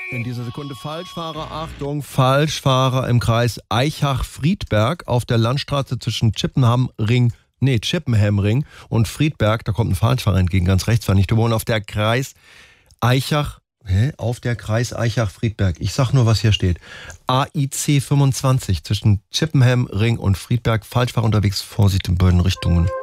In dieser Sekunde Falschfahrer, Achtung, Falschfahrer im Kreis Eichach-Friedberg auf der Landstraße zwischen Chippenham Ring und Friedberg. Da kommt ein Falschfahrer entgegen, ganz rechts, war nicht. Wir wohnen auf der Kreis Eichach-Friedberg. Ich sag nur, was hier steht. AIC 25 zwischen Chippenham Ring und Friedberg. Falschfahrer unterwegs, Vorsicht in beiden Richtungen.